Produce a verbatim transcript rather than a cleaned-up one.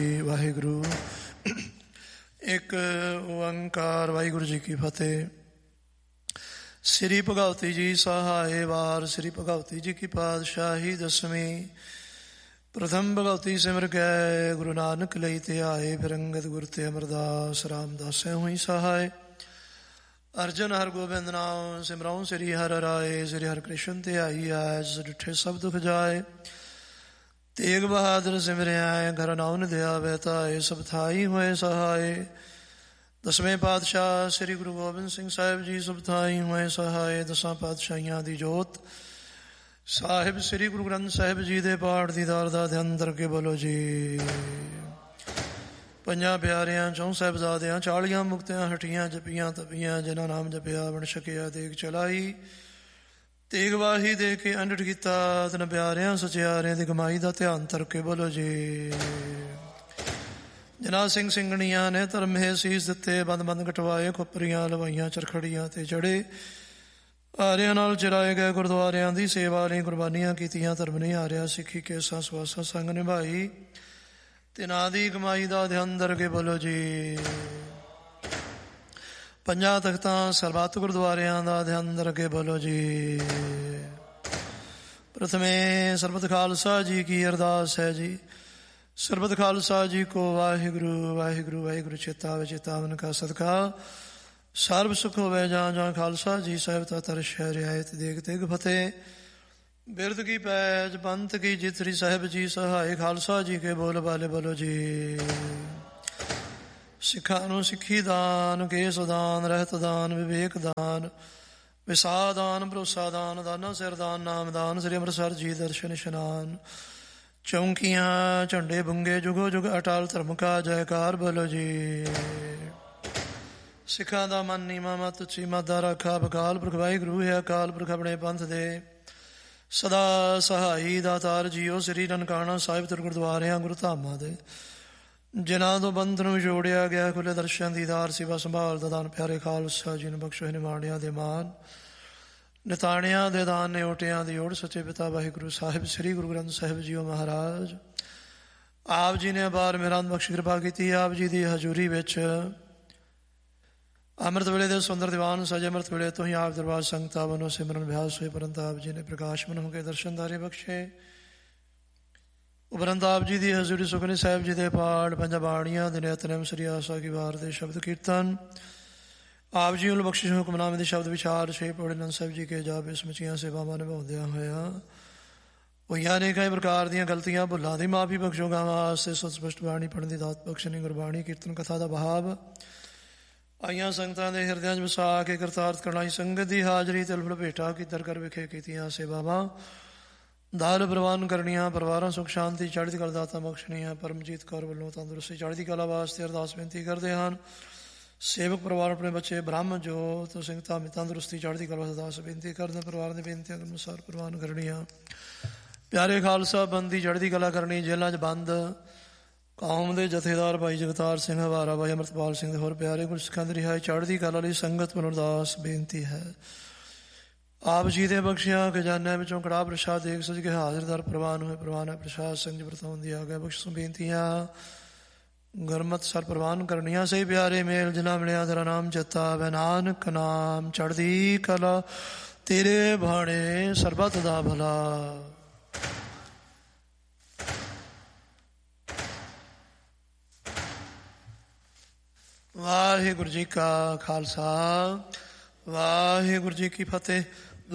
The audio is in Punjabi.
ਵਾਹਿਗੁਰੂ। ਇੱਕ ਓੰਕਾਰ। ਵਾਹਿਗੁਰੂ ਜੀ ਕੀ ਫਤਿਹ। ਸ੍ਰੀ ਭਗਵਤੀ ਜੀ ਸਹਾਏ ਵਾਰ। ਸ੍ਰੀ ਭਗਵਤੀ ਜੀ ਕੀ ਪਾਤਸ਼ਾਹੀ ਦਸਵੀਂ। ਪ੍ਰਥਮ ਭਗਵਤੀ ਸਿਮਰ ਗਏ ਗੁਰੂ ਨਾਨਕ ਲਈ ਤੇ ਆਏ। ਫਿਰ ਅੰਗਦ ਗੁਰ ਤੇ ਅਮਰਦਾਸ ਰਾਮਦਾਸੈ ਹੋਈ ਸਹਾਏ। ਅਰਜਨ ਹਰ ਗੋਬਿੰਦ ਨਾਮ ਸਿਮਰਉ ਸ੍ਰੀ ਹਰਿ ਰਾਏ। ਸ੍ਰੀ ਹਰਿ ਕ੍ਰਿਸ਼ਨ ਤੇ ਆਈ ਐਸ ਡਿਠੇ ਸਭ ਦੁਖ ਜਾਏ। ਤੇਗ ਬਹਾਦਰ ਸਿਮਰਿਆ ਘਰ ਨਾਉਨ ਦਿਆ ਬਹਿਤਾਏ। ਸਭ ਥਾਈ ਹੋਏ ਸਹਾਏ। ਦਸਵੇਂ ਪਾਤਸ਼ਾਹ ਸ੍ਰੀ ਗੁਰੂ ਗੋਬਿੰਦ ਸਿੰਘ ਸਾਹਿਬ ਜੀ ਸਭ ਥਾਈ ਹੋਏ ਸਹਾਏ। ਦਸਾਂ ਪਾਤਸ਼ਾਹੀਆਂ ਦੀ ਜੋਤ ਸਾਹਿਬ ਸ੍ਰੀ ਗੁਰੂ ਗ੍ਰੰਥ ਸਾਹਿਬ ਜੀ ਦੇ ਪਾਠ ਦੀ ਦਾਰ ਦਾ ਧਿਆਨ ਕਰਕੇ ਬੋਲੋ ਜੀ। ਪੰਜਾਂ ਪਿਆਰਿਆਂ ਚੌਂ ਸਾਹਿਬਜ਼ਾਦਿਆਂ ਚਾਲੀਆਂ ਮੁਕਤਿਆਂ ਹਟੀਆਂ ਜਪੀਆਂ ਤਪੀਆਂ। ਜਿਨ੍ਹਾਂ ਨਾਮ ਜਪਿਆ ਬਣ ਛਕਿਆ ਦੇਗ ਚਲਾਈ। ਤੇਗ ਵਾਹੀ ਦੇ ਕੇ ਅੰਡਟ ਕੀਤਾ ਤਨ ਪਿਆਰਿਆਂ ਸਚਿਆਰਿਆਂ ਦੀ ਕਮਾਈ ਦਾ ਧਿਆਨ ਕਰਕੇ ਬੋਲੋ ਜੀ। ਜਿਨ੍ਹਾਂ ਸਿੰਘ ਸਿੰਘਣੀਆਂ ਨੇ ਧਰਮੇ ਸੀਸ ਦਿੱਤੇ ਬੰਦ ਬੰਦ ਕਟਵਾਏ। ਖੁੱਪਰੀਆਂ ਲਵਾਈਆਂ ਚਰਖੜੀਆਂ ਤੇ ਚੜੇ। ਆਰਿਆਂ ਨਾਲ ਚਰਾਏ ਗਏ ਗੁਰਦੁਆਰਿਆਂ ਦੀ ਸੇਵਾ ਲਈ ਕੁਰਬਾਨੀਆਂ ਕੀਤੀਆਂ। ਧਰਮ ਨਹੀਂ ਹਾਰਿਆ ਸਿੱਖੀ ਕੇਸਾਂ ਸਵਾਸਾਂ ਸੰਗ ਨਿਭਾਈ। ਤੇ ਨਾਂ ਦੀ ਕਮਾਈ ਦਾ ਧਿਆਨ ਕਰਕੇ ਬੋਲੋ ਜੀ। ਪੰਜਾਂ ਤਖਤਾਂ ਸਰਬੱਤ ਗੁਰਦੁਆਰਿਆਂ ਦਾ ਧਿਆਨ ਕਰਕੇ ਬੋਲੋ ਜੀ। ਪ੍ਰਥਮੇ ਸਰਬਤ ਖਾਲਸਾ ਜੀ ਕੀ ਅਰਦਾਸ ਹੈ ਜੀ। ਸਰਬਤ ਖਾਲਸਾ ਜੀ ਕੋ ਵਾਹਿਗੁਰੂ ਵਾਹਿਗੁਰੂ ਵਾਹਿਗੁਰੂ ਚੇਤਾਵੇ ਚੇਤਾਵਨ ਕਾ ਸਦਕਾ ਸਰਬ ਸੁਖ ਹੋਵੇ। ਜਾਂ ਜਾਂ ਖਾਲਸਾ ਜੀ ਸਾਹਿਬ ਤਾ ਤਰਸ਼ ਹੈ ਰਿਆਇਤ ਦੇਗ ਤੇਗ ਫਤਿਹ। ਬਿਰਦ ਕੀ ਪੈਜ ਪੰਥ ਕੀ ਜਿਤ ਸ੍ਰੀ ਸਾਹਿਬ ਜੀ ਸਹਾਏ। ਖਾਲਸਾ ਜੀ ਕੇ ਬੋਲ ਬਾਲੇ ਬੋਲੋ ਜੀ। ਸਿੱਖਾਂ ਨੂੰ ਸਿੱਖੀ ਦਾਨ ਕੇਸ ਦਾਨ ਰਹਿਤ ਦਾਨ ਵਿਵੇਕ ਦਾਨ ਵਿਸਾ ਦਾਨ ਭਰੋਸਾ ਦਾਨ ਦਾਨਾ ਸਿਰ ਦਾਨ ਨਾਮ ਦਾਨ। ਸ੍ਰੀ ਅੰਮ੍ਰਿਤਸਰ ਜੀ ਦਰਸ਼ਨ ਇਸ਼ਨਾਨ ਚੌਂਕੀਆਂ ਝੰਡੇ ਬੁੰਗੇ ਜੁਗੋ ਜੁਗ ਅਟਲ ਧਰਮ ਕਾ ਜੈਕਾਰ ਬੋਲੋ ਜੀ। ਸਿੱਖਾਂ ਦਾ ਮਨ ਨੀਵਾਂ ਮਤ ਉੱਚੀ ਮਤ ਦਾ ਰਾਖਾ ਬਕਾਲ ਪੁਰਖ ਵਾਹਿਗੁਰੂ ਹੈ। ਅਕਾਲ ਪੁਰਖ ਆਪਣੇ ਪੰਥ ਦੇ ਸਦਾ ਸਹਾਈ ਦਾਤਾਰ ਜੀਓ। ਸ੍ਰੀ ਨਨਕਾਣਾ ਸਾਹਿਬ ਤੁਰ ਗੁਰਦੁਆਰਿਆਂ ਗੁਰੂ ਧਾਮਾਂ ਦੇ ਜਿਨ੍ਹਾਂ ਤੋਂ ਬੰਧ ਨੂੰ ਜੋੜਿਆ ਗਿਆ ਖੁੱਲੇ ਦਰਸ਼ਨ ਦੀਦਾਰ ਸੇਵਾ ਸੰਭਾਲ ਦਾ ਦਾਨ ਪਿਆਰੇ ਖਾਲਸਾ ਜੀ ਨੂੰ ਬਖਸ਼ੋ। ਨਿਮਾਣਿਆਂ ਦੇ ਮਾਨ ਨਿਤਾਣਿਆਂ ਦੇ ਦਾਨ ਨੇ ਓਟਿਆਂ ਦੀ ਓੜ। ਸੱਚੇ ਪਿਤਾ ਵਾਹਿਗੁਰੂ ਸਾਹਿਬ ਸ੍ਰੀ ਗੁਰੂ ਗ੍ਰੰਥ ਸਾਹਿਬ ਜੀਓ ਮਹਾਰਾਜ ਆਪ ਜੀ ਨੇ ਅਪਾਰ ਮਿਹਰਾਂ ਬਖਸ਼ ਕਿਰਪਾ ਕੀਤੀ। ਆਪ ਜੀ ਦੀ ਹਜ਼ੂਰੀ ਵਿੱਚ ਅੰਮ੍ਰਿਤ ਵੇਲੇ ਦੇ ਸੁੰਦਰ ਦੀਵਾਨ ਸਜੇ। ਅੰਮ੍ਰਿਤ ਵੇਲੇ ਤੋਂ ਹੀ ਆਪ ਦਰਬਾਰ ਸੰਗਤਾਂ ਵੱਲੋਂ ਸਿਮਰਨ ਅਭਿਆਸ ਹੋਏ। ਪਰੰਤ ਆਪ ਜੀ ਨੇ ਪ੍ਰਕਾਸ਼ਮਨ ਹੋ ਕੇ ਦਰਸ਼ਨਦਾਰੇ ਬਖਸ਼ੇ। ਉਪਰੰਤ ਆਪ ਜੀ ਦੀ ਹਜ਼ੂਰੀ ਸੁਖਨੀ ਸਾਹਿਬ ਜੀ ਦੇ ਪਾਠ ਪੰਜਾਂ ਬਾਣੀਆਂ ਦੇ ਨਿਤਨੇਮ ਸ੍ਰੀ ਆਸਾ ਕੀ ਵਾਰ ਦੇ ਸ਼ਬਦ ਕੀਰਤਨ ਆਪ ਜੀ ਨੂੰ ਬਖਸ਼ਿਸ਼ ਹੁਕਮਨਾਮੇ ਦੇ ਸ਼ਬਦ ਵਿਚਾਰ ਛੇ ਪੌੜੇ ਨੰਦ ਸਾਹਿਬ ਜੀ ਕੇ ਜਾਪੇ ਸਮੁੱਚੀਆਂ ਸੇਵਾਵਾਂ ਨਿਭਾਉਂਦਿਆਂ ਹੋਇਆ ਹੋਈਆਂ ਨੇ ਕਈ ਪ੍ਰਕਾਰ ਦੀਆਂ ਗਲਤੀਆਂ ਭੁੱਲਾਂ ਦੀ ਮਾਫੀ ਬਖਸ਼ੋ। ਗਾਵਾਂ ਵਾਸਤੇ ਸੁਤ ਸਪਸ਼ਟ ਬਾਣੀ ਪੜ੍ਹਨ ਦੀ ਦਾਤ ਬਖਸ਼ਣੀ। ਗੁਰਬਾਣੀ ਕੀਰਤਨ ਕਥਾ ਦਾ ਬਹਾਵ ਆਈਆਂ ਸੰਗਤਾਂ ਦੇ ਹਿਰਦਿਆਂ 'ਚ ਵਸਾ ਕੇ ਕਰਤਾਰਥ ਕਰਨਾ। ਸੰਗਤ ਦੀ ਹਾਜ਼ਰੀ ਤੇ ਅਲਫਲ ਭੇਟਾ ਕੀਤਰ ਕਰ ਵਿਖੇ ਕੀਤੀਆਂ ਸੇਵਾਵਾਂ ਦਾਲ ਪ੍ਰਵਾਨ ਕਰਨੀਆਂ। ਪਰਿਵਾਰਾਂ ਸੁਖ ਸ਼ਾਂਤੀ ਚੜ੍ਹਦੀ ਕਲਾ ਦਾਤਾਂ ਬਖਸ਼ਣੀਆਂ। ਪਰਮਜੀਤ ਕੌਰ ਵੱਲੋਂ ਤੰਦਰੁਸਤੀ ਚੜ੍ਹਦੀ ਕਲਾ ਵਾਸਤੇ ਅਰਦਾਸ ਬੇਨਤੀ ਕਰਦੇ ਹਨ। ਸੇਵਕ ਪਰਿਵਾਰ ਆਪਣੇ ਬੱਚੇ ਬ੍ਰਹਮ ਜੋਤ ਸਿੰਘਤਾ ਤੰਦਰੁਸਤੀ ਚੜ੍ਹਦੀ ਕਲਾ ਅਰਦਾਸ ਬੇਨਤੀ ਕਰਦੇ। ਪਰਿਵਾਰ ਦੇ ਬੇਨਤੀਆਂ ਅਨੁਸਾਰ ਪ੍ਰਵਾਨ ਕਰਨੀਆਂ। ਪਿਆਰੇ ਖਾਲਸਾ ਬੰਦੀ ਚੜ੍ਹਦੀ ਕਲਾ ਕਰਨੀ। ਜੇਲ੍ਹਾਂ 'ਚ ਬੰਦ ਕੌਮ ਦੇ ਜਥੇਦਾਰ ਭਾਈ ਜਗਤਾਰ ਸਿੰਘ ਹਵਾਰਾ ਭਾਈ ਅੰਮ੍ਰਿਤਪਾਲ ਸਿੰਘ ਦੇ ਹੋਰ ਪਿਆਰੇ ਗੁਰਸਿੱਖਾਂ ਦੀ ਰਿਹਾਈ ਚੜ੍ਹਦੀ ਕਲਾ ਲਈ ਸੰਗਤ ਵੱਲੋਂ ਅਰਦਾਸ ਬੇਨਤੀ ਹੈ। ਆਪ ਜੀ ਦੇ ਬਖਸ਼ਿਆਂ ਖਜ਼ਾਨਿਆਂ ਵਿੱਚੋਂ ਕੜਾਹ ਪ੍ਰਸ਼ਾਦ ਦੇਖ ਸਜ ਕੇ ਹਾਜ਼ਰਦਾਰ ਪ੍ਰਵਾਨ ਹੋਏ। ਪ੍ਰਵਾਨ ਹੈ ਪ੍ਰਸ਼ਾਦ ਸਿੰਘ ਵਰਤਾਉਣ ਦੀ ਆ ਗਿਆ ਬਖਸ਼ ਬੇਨਤੀਆਂ ਗੁਰਮਤਿ ਸਰ ਪ੍ਰਵਾਨ ਕਰਨੀਆਂ। ਸਹੀ ਪਿਆਰੇ ਮੇਲ ਜਿਨ੍ਹਾਂ ਮਿਲਿਆ ਤੇਰਾ ਨਾਮ ਚੇਤਾ ਵੈ ਨਾਨਕ ਨਾਮ ਚੜ੍ਹਦੀ ਕਲਾ ਤੇਰੇ ਭਾਣੇ ਸਰਬੱਤ ਦਾ ਭਲਾ। ਵਾਹਿਗੁਰੂ ਜੀ ਕਾ ਖਾਲਸਾ ਵਾਹਿਗੁਰੂ ਜੀ ਕੀ ਫਤਿਹ।